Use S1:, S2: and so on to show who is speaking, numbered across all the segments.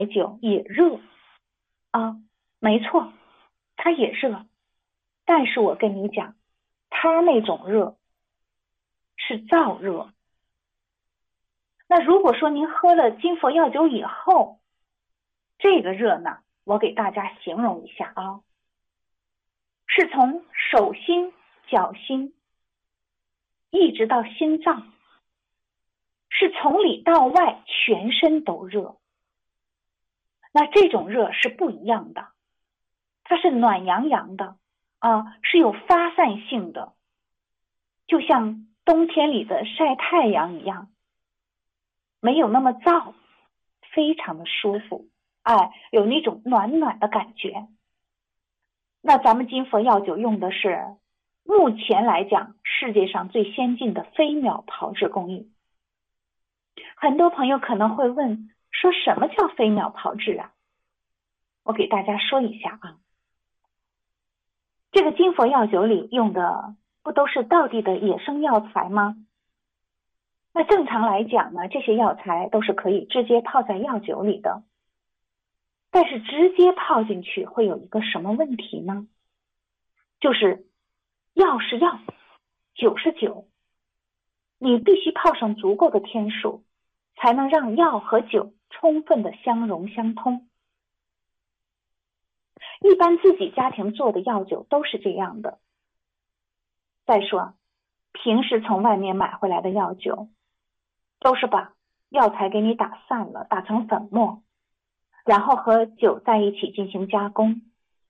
S1: 酒也热啊，没错，它也热，但是我跟你讲，它那种热是燥热。那如果说您喝了金佛药酒以后，这个热呢，我给大家形容一下啊，是从手心、脚心一直到心脏，是从里到外全身都热。那这种热是不一样的，它是暖洋洋的啊，是有发散性的，就像冬天里的晒太阳一样，没有那么燥，非常的舒服，哎，有那种暖暖的感觉。那咱们金佛药酒用的是目前来讲世界上最先进的飞秒炮制工艺。很多朋友可能会问，说什么叫飞秒炮制啊？我给大家说一下啊，这个金佛药酒里用的不都是道地的野生药材吗？那正常来讲呢，这些药材都是可以直接泡在药酒里的。但是直接泡进去会有一个什么问题呢？就是药是药，酒是酒，你必须泡上足够的天数，才能让药和酒充分的相融相通。一般自己家庭做的药酒都是这样的。再说，平时从外面买回来的药酒，都是把药材给你打散了，打成粉末，然后和酒在一起进行加工。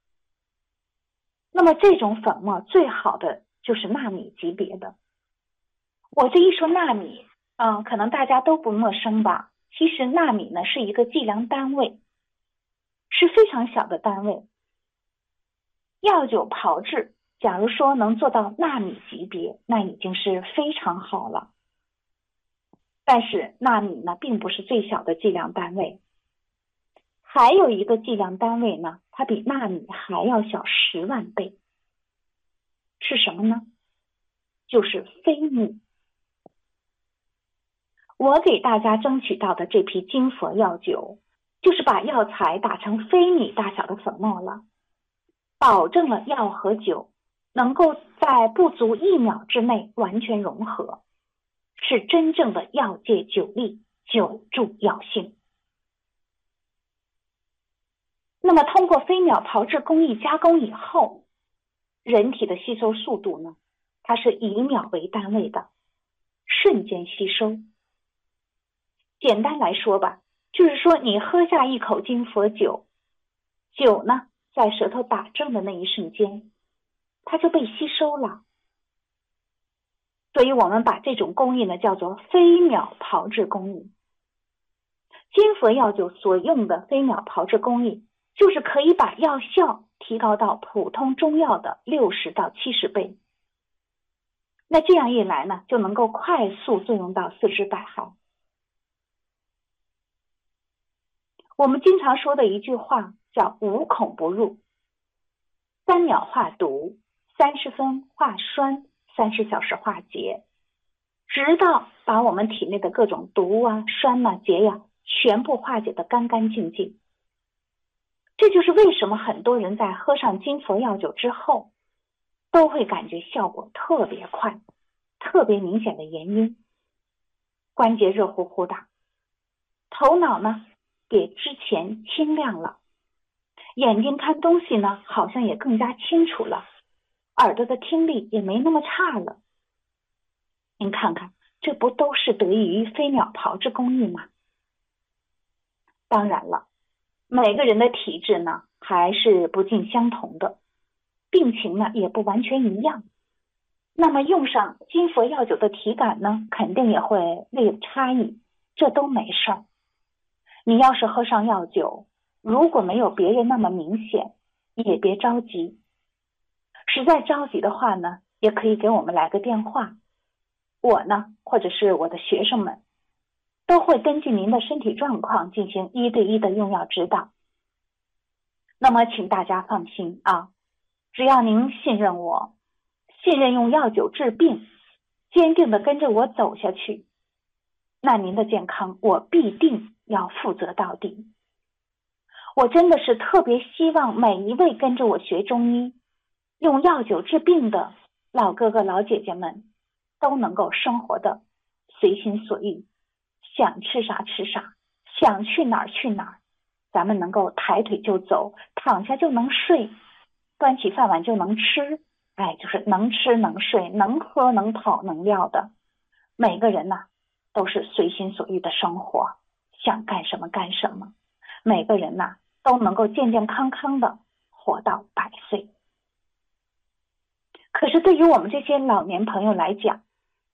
S1: 那么这种粉末最好的就是纳米级别的。我这一说纳米，可能大家都不陌生吧？其实纳米呢是一个计量单位，是非常小的单位。药酒炮制，假如说能做到纳米级别，那已经是非常好了。但是纳米呢，并不是最小的计量单位，还有一个计量单位呢，它比纳米还要小10万倍。是什么呢？就是飞米。我给大家争取到的这批金佛药酒，就是把药材打成飞米大小的粉末了，保证了药和酒能够在不足1秒之内完全融合，是真正的药界酒力，久助药性。那么通过飞秒炮制工艺加工以后，人体的吸收速度呢，它是以秒为单位的，瞬间吸收。简单来说吧，就是说你喝下一口金佛酒，酒呢在舌头打正的那一瞬间，它就被吸收了。所以我们把这种工艺呢叫做飞秒炮制工艺。金佛药酒所用的飞秒炮制工艺，就是可以把药效提高到普通中药的60到70倍。那这样一来呢，就能够快速作用到4肢百骸。我们经常说的一句话叫无孔不入，3秒化毒，30分化栓，30小时化结，直到把我们体内的各种毒啊、栓啊、结呀，全部化解得干干净净。这就是为什么很多人在喝上金佛药酒之后，都会感觉效果特别快、特别明显的原因。关节热乎乎的，头脑呢比之前清亮了，眼睛看东西呢好像也更加清楚了，耳朵的听力也没那么差了。您看看，这不都是得益于飞秒炮制工艺吗？当然了，每个人的体质呢还是不尽相同的，病情呢也不完全一样。那么用上金佛药酒的体感呢，肯定也会略有差异，这都没事儿。你要是喝上药酒，如果没有别人那么明显，也别着急。实在着急的话呢，也可以给我们来个电话，我呢，或者是我的学生们，都会根据您的身体状况进行1对1的用药指导。那么请大家放心啊，只要您信任我，信任用药酒治病，坚定的跟着我走下去，那您的健康我必定要负责到底。 我真的是特别希望每一位跟着我学中医，用药酒治病的老哥哥老姐姐们都能够生活的随心所欲，想吃啥吃啥，想去哪儿去哪儿。咱们能够抬腿就走，躺下就能睡，端起饭碗就能吃，就是能吃能睡能喝能跑能尿的。每个人都是随心所欲的生活，想干什么干什么。每个人都能够健健康康的活到100岁。可是对于我们这些老年朋友来讲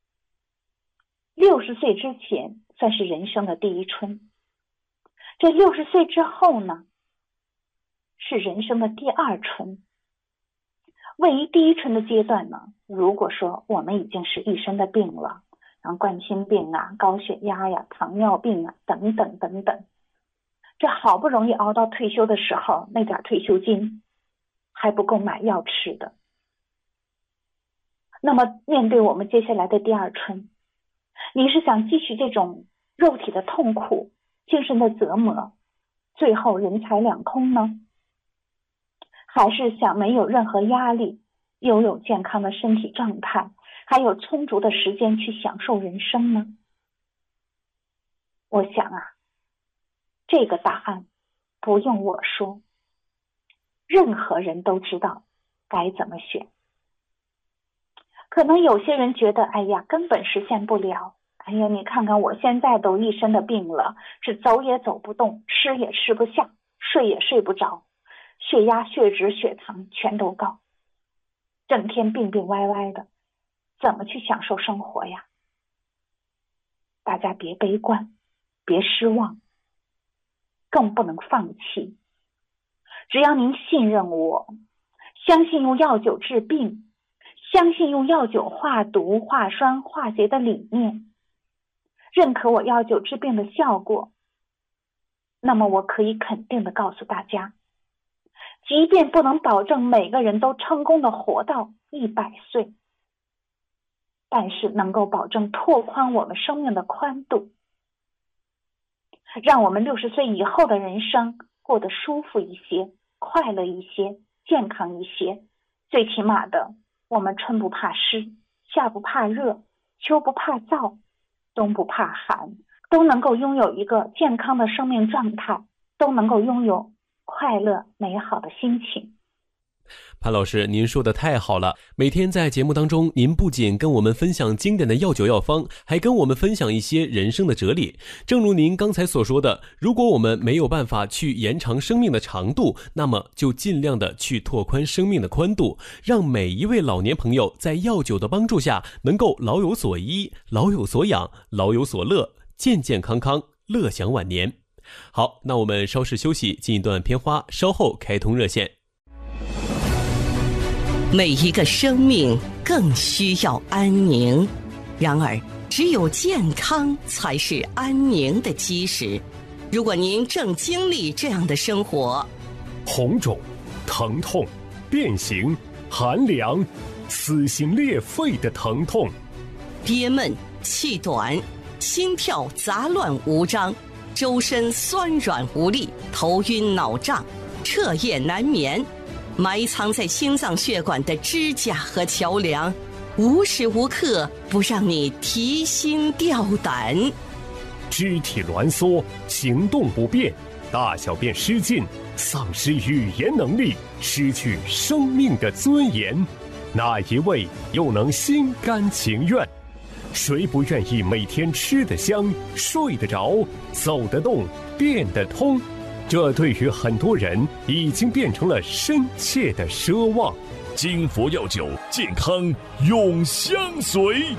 S1: ，60岁之前算是人生的第一春，这60岁之后呢，是人生的第二春。位于第一春的阶段呢，如果说我们已经是一身的病了，像冠心病高血压糖尿病等等等等，这好不容易熬到退休的时候，那点退休金还不够买药吃的。那么面对我们接下来的第二春，你是想继续这种肉体的痛苦、精神的折磨，最后人财两空呢？还是想没有任何压力，拥有健康的身体状态，还有充足的时间去享受人生呢？我想这个答案不用我说，任何人都知道该怎么选。可能有些人觉得根本实现不了，你看看我现在都一身的病了，是走也走不动，吃也吃不下，睡也睡不着，血压血脂血糖全都高，整天病病歪歪的，怎么去享受生活呀？大家别悲观，别失望，更不能放弃。只要您信任我，相信用药酒治病，相信用药酒化毒化栓化邪的理念，认可我药酒治病的效果，那么我可以肯定的告诉大家，即便不能保证每个人都成功的活到100岁，但是能够保证拓宽我们生命的宽度，让我们60岁以后的人生过得舒服一些，快乐一些，健康一些。最起码的，我们春不怕湿，夏不怕热，秋不怕燥，冬不怕寒，都能够拥有一个健康的生命状态，都能够拥有快乐美好的心情。
S2: 潘老师，您说的太好了。每天在节目当中，您不仅跟我们分享经典的药酒药方，还跟我们分享一些人生的哲理。正如您刚才所说的，如果我们没有办法去延长生命的长度，那么就尽量的去拓宽生命的宽度，让每一位老年朋友在药酒的帮助下，能够老有所依，老有所养，老有所乐，健健康康，乐享晚年。好，那我们稍事休息，进一段片花，稍后开通热线。
S3: 每一个生命更需要安宁，然而只有健康才是安宁的基石。如果您正经历这样的生活，
S4: 红肿、疼痛、变形、寒凉、撕心裂肺的疼痛，
S3: 憋闷、气短、心跳杂乱无章，周身酸软无力，头晕脑胀，彻夜难眠，埋藏在心脏血管的支架和桥梁，无时无刻不让你提心吊胆。
S4: 肢体挛缩，行动不便，大小便失禁，丧失语言能力，失去生命的尊严，哪一位又能心甘情愿？谁不愿意每天吃得香，睡得着，走得动，变得通？这对于很多人已经变成了深切的奢望。
S5: 金佛药酒，健康永相随。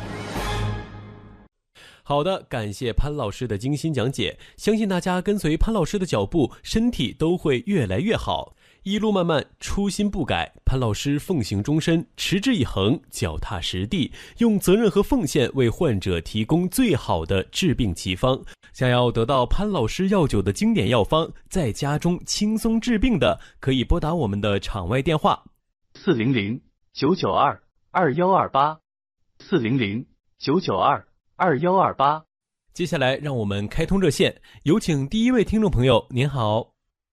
S2: 好的，感谢潘老师的精心讲解，相信大家跟随潘老师的脚步，身体都会越来越好。一路漫漫，初心不改，潘老师奉行终身，持之以恒，脚踏实地，用责任和奉献为患者提供最好的治病奇方。想要得到潘老师药酒的经典药方，在家中轻松治病的，可以拨打我们的场外电话
S6: 400-992-2128 400-992-2128。
S2: 接下来让我们开通热线，有请第一位听众朋友。您好。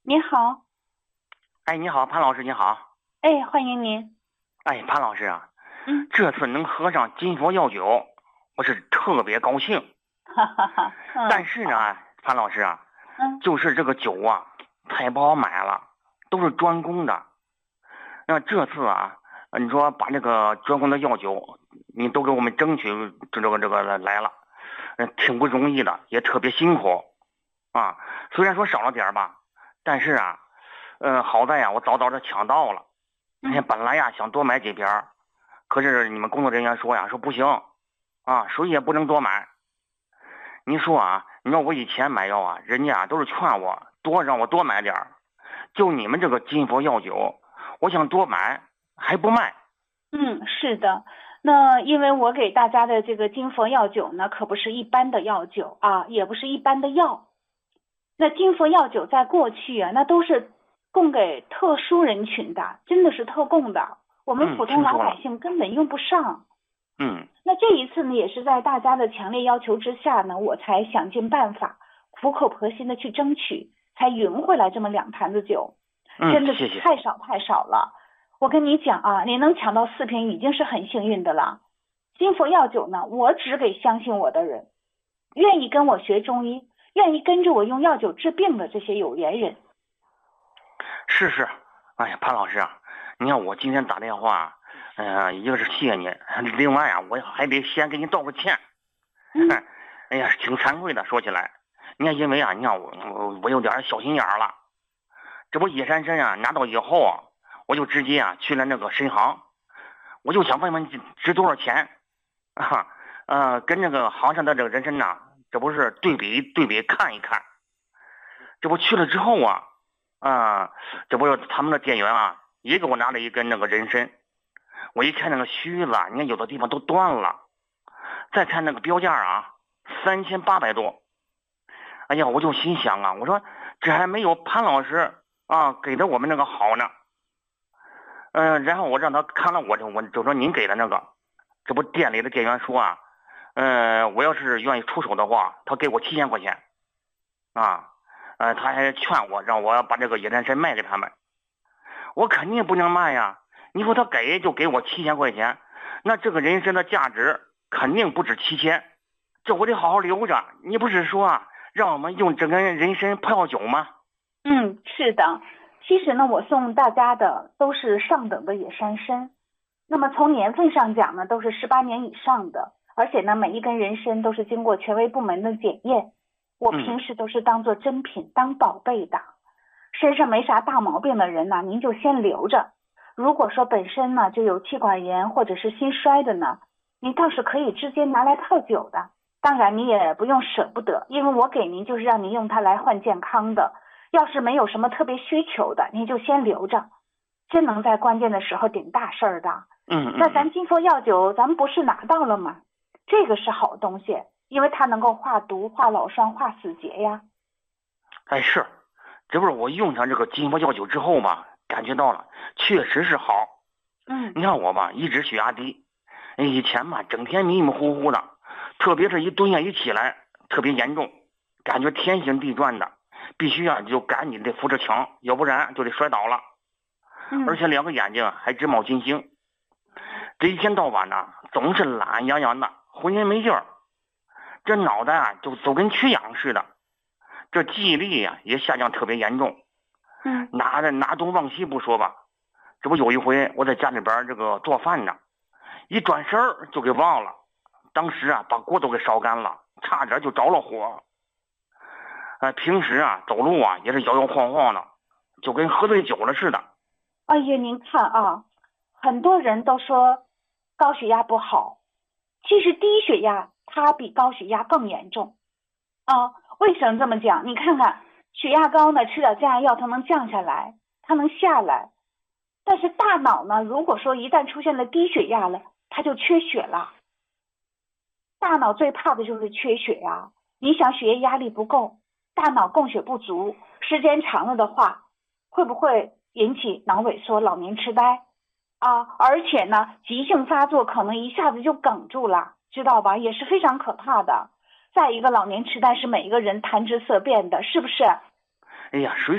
S1: 你好。
S7: 哎，你好，潘老师，你好。
S1: 哎，欢迎您。
S7: 哎，潘老师啊，这次能喝上金佛药酒，我是特别高兴。
S1: 哈哈哈。
S7: 但是呢，潘老师啊，就是这个酒啊，太不好买了，都是专供的。那这次啊，你说把这个专供的药酒，你都给我们争取这个来了，挺不容易的，也特别辛苦啊。虽然说少了点吧，但是啊，好在呀，我早早的抢到了。本来呀想多买几瓶，可是你们工作人员说呀，说不行啊，谁也不能多买。你说啊，你要我以前买药啊，人家都是劝我让我多买点儿，就你们这个金佛药酒，我想多买还不卖。
S1: 是的。那因为我给大家的这个金佛药酒呢，可不是一般的药酒啊，也不是一般的药。那金佛药酒在过去啊，那都是供给特殊人群的，真的是特供的，我们普通老百姓根本用不上。那这一次呢，也是在大家的强烈要求之下呢，我才想尽办法，苦口婆心的去争取，才匀回来这么2坛子酒。真的是太少太少了。我跟你讲啊，你能抢到4瓶已经是很幸运的了。金佛药酒呢，我只给相信我的人，愿意跟我学中医，愿意跟着我用药酒治病的这些有缘人。
S7: 是。哎呀，潘老师啊，你看我今天打电话，一个是谢谢你，另外啊，我还得先给你道个歉。哎呀，挺惭愧的，说起来，你看，因为啊，你看我有点小心眼了。这不野山参啊，拿到以后啊，我就直接啊去了那个参行，我就想问问值多少钱啊？跟那个行上的这个人参呐，这不是对比看一看。这不去了之后啊，这不是他们的店员啊，也给我拿了一根那个人参。我一看那个须子，你看有的地方都断了。再看那个标价啊，3800多。哎呀，我就心想啊，我说这还没有潘老师啊给的我们那个好呢。然后我让他看了我就说您给的那个，这不店里的店员说啊，我要是愿意出手的话，他给我7000块钱啊。他还劝我让我把这个野山参卖给他们，我肯定不能卖呀。你说他给就给我7000块钱，那这个人参的价值肯定不止7000，这我得好好留着。你不是说啊，让我们用这根人参泡药酒吗？
S1: 是的。其实呢，我送大家的都是上等的野山参，那么从年份上讲呢，都是18年以上的，而且呢，每一根人参都是经过权威部门的检验。我平时都是当做珍品，当宝贝的。身上没啥大毛病的人呢，您就先留着。如果说本身呢就有气管炎或者是心衰的呢，您倒是可以直接拿来泡酒的。当然你也不用舍不得，因为我给您就是让您用它来换健康的。要是没有什么特别需求的，您就先留着，真能在关键的时候顶大事儿的。那咱金佛药酒咱们不是拿到了吗？这个是好东西，因为它能够化毒、化老霜、化死结呀。
S7: 是，这不是我用上这个金佛药酒之后吧，感觉到了，确实是好。你看我吧，一直血压低，以前吧整天迷迷糊糊的，特别是一蹲下一起来，特别严重，感觉天旋地转的，必须啊就赶紧得扶着墙，要不然就得摔倒了。而且2个眼睛还直冒金星，这一天到晚呢，总是懒洋洋的，浑身没劲儿。这脑袋啊就跟缺氧似的，这记忆力啊也下降特别严重。拿东忘西不说吧，这不有一回我在家里边这个做饭呢，一转身就给忘了，当时啊把锅都给烧干了，差点就着了火。平时啊走路啊也是摇摇晃晃的，就跟喝醉酒了似的。
S1: 哎呀，您看啊，很多人都说高血压不好，其实低血压它比高血压更严重啊。为什么这么讲？你看看血压高呢，吃点降压药它能降下来，它能下来，但是大脑呢，如果说一旦出现了低血压了，它就缺血了。大脑最怕的就是缺血呀。你想血液压力不够，大脑供血不足，时间长了的话，会不会引起脑萎缩、老年痴呆啊？而且呢，急性发作可能一下子就哽住了，知道吧？也是非常可怕的。再一个，老年痴呆是每一个人谈之色变的，是不是？
S7: 哎呀，谁